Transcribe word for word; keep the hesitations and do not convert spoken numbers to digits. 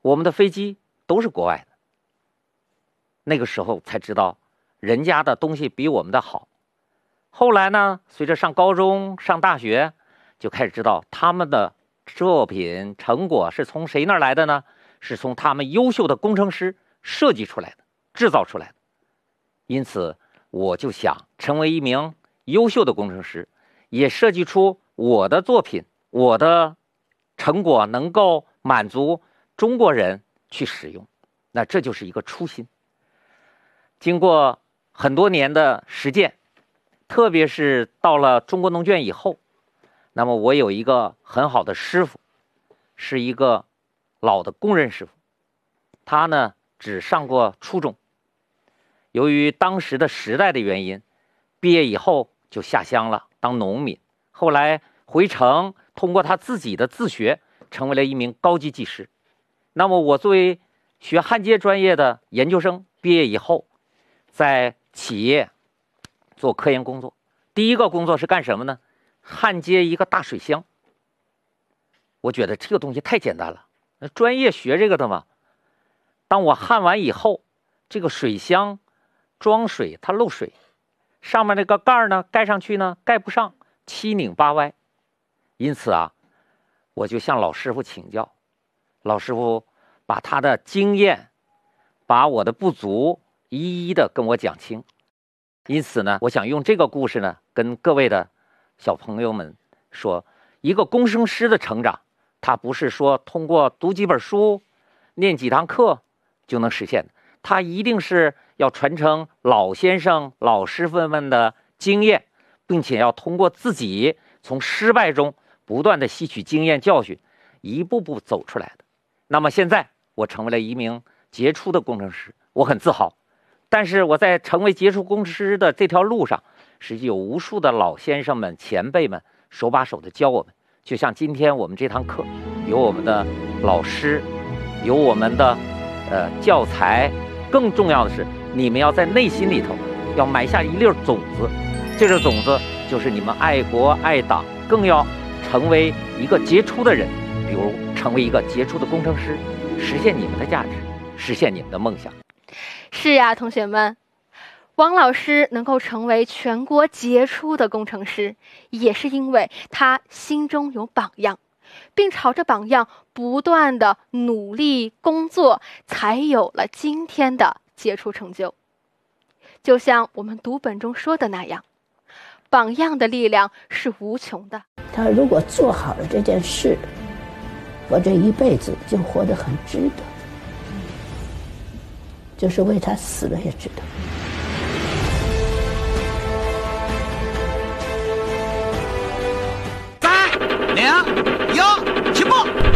我们的飞机都是国外的。那个时候才知道人家的东西比我们的好。后来呢，随着上高中上大学，就开始知道他们的作品成果是从谁那儿来的呢？是从他们优秀的工程师设计出来的，制造出来的。因此我就想成为一名优秀的工程师，也设计出我的作品，我的成果能够满足中国人去使用。那这就是一个初心。经过很多年的实践，特别是到了中国农卷以后，那么我有一个很好的师傅，是一个老的工人师傅。他呢只上过初中，由于当时的时代的原因，毕业以后就下乡了当农民。后来回城，通过他自己的自学，成为了一名高级技师。那么我作为学焊接专业的研究生，毕业以后在企业做科研工作。第一个工作是干什么呢？焊接一个大水箱。我觉得这个东西太简单了，专业学这个的嘛。当我焊完以后，这个水箱装水它漏水，上面那个盖呢盖上去呢盖不上，七拧八歪。因此啊，我就向老师傅请教。老师傅把他的经验，把我的不足一一的跟我讲清。因此呢，我想用这个故事呢，跟各位的小朋友们说，一个工程师的成长，他不是说通过读几本书、念几堂课就能实现的，他一定是要传承老先生、老师傅们的经验，并且要通过自己从失败中不断的吸取经验教训，一步步走出来的。那么现在我成为了一名杰出的工程师，我很自豪。但是我在成为杰出工程师的这条路上，实际有无数的老先生们、前辈们手把手的教我们。就像今天我们这堂课，有我们的老师，有我们的呃教材，更重要的是，你们要在内心里头要埋下一粒种子，这个种子就是你们爱国爱党，更要成为一个杰出的人，比如成为一个杰出的工程师，实现你们的价值，实现你们的梦想。 是呀，同学们，王老师能够成为全国杰出的工程师，也是因为他心中有榜样，并朝着榜样不断的努力工作，才有了今天的杰出成就。就像我们读本中说的那样，榜样的力量是无穷的。 他如果做好了这件事，我这一辈子就活得很值得，就是为他死了也值得。 三、两、一，起步！